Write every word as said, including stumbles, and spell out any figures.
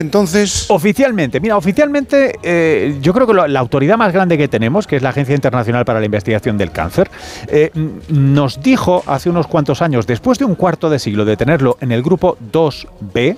Entonces... Oficialmente, mira, oficialmente eh, yo creo que lo, la autoridad más grande que tenemos, que es la Agencia Internacional para la Investigación del Cáncer, eh, nos dijo hace unos cuantos años, después de un cuarto de siglo de tenerlo en el grupo dos be,